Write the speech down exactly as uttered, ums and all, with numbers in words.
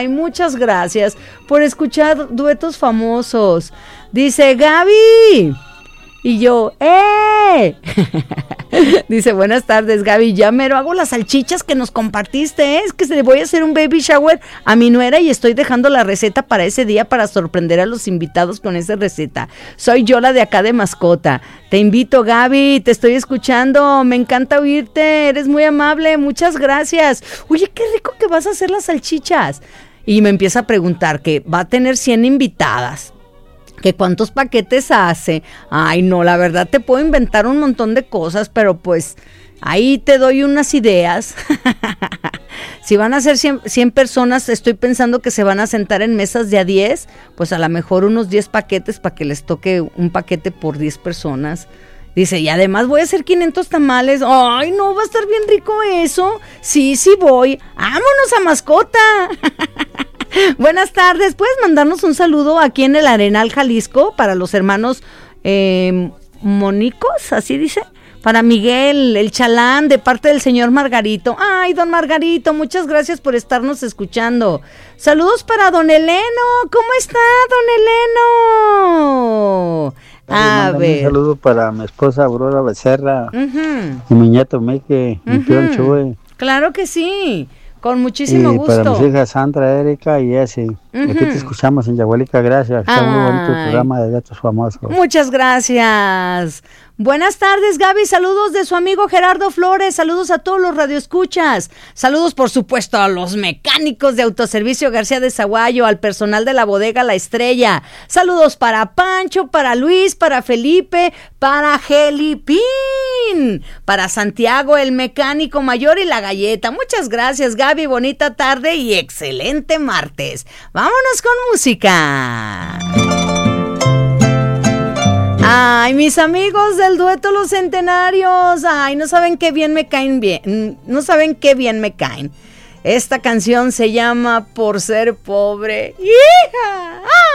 Ay, muchas gracias por escuchar duetos famosos. Dice Gaby. Y yo, ¡eh! Dice, buenas tardes, Gaby, ya mero hago las salchichas que nos compartiste, ¿eh? Es que se le voy a hacer un baby shower a mi nuera y estoy dejando la receta para ese día para sorprender a los invitados con esa receta. Soy yo la de acá de mascota. Te invito, Gaby, te estoy escuchando, me encanta oírte, eres muy amable, muchas gracias. Oye, qué rico que vas a hacer las salchichas. Y me empieza a preguntar que va a tener cien invitadas. ¿Que cuántos paquetes hace? Ay, no, la verdad te puedo inventar un montón de cosas, pero pues ahí te doy unas ideas. Si van a ser cien, cien personas, estoy pensando que se van a sentar en mesas de a diez, pues a lo mejor unos diez paquetes para que les toque un paquete por diez personas. Dice, y además voy a hacer quinientos tamales. Ay, no, va a estar bien rico eso. Sí, sí voy. ¡Vámonos a mascota! Buenas tardes, ¿puedes mandarnos un saludo aquí en el Arenal Jalisco para los hermanos eh, Monicos, así dice? Para Miguel, el Chalán, de parte del señor Margarito. Ay, don Margarito, muchas gracias por estarnos escuchando. Saludos para don Eleno. ¿Cómo está, don Eleno? A Ay, ver. Un saludo para mi esposa Aurora Becerra, Uh-huh. y mi nieto Mike, mi Uh-huh. tío Chue. Claro que sí. Con muchísimo y gusto. para mis hijas Sandra, Erika y Jessie. Uh-huh. Aquí te escuchamos en Yahualica, gracias. Está muy bonito el programa de Gatos Famosos. Muchas gracias. Buenas tardes, Gaby, saludos de su amigo Gerardo Flores, saludos a todos los radioescuchas, saludos por supuesto a los mecánicos de Autoservicio García de Zaguayo, al personal de la bodega La Estrella, saludos para Pancho, para Luis, para Felipe, para Gelipín, para Santiago, el mecánico mayor y la galleta. Muchas gracias, Gaby, bonita tarde y excelente martes. Vámonos con música. Ay, mis amigos del dueto Los Centenarios, ay, no saben qué bien me caen bien, no saben qué bien me caen. Esta canción se llama Por Ser Pobre. ¡Hija!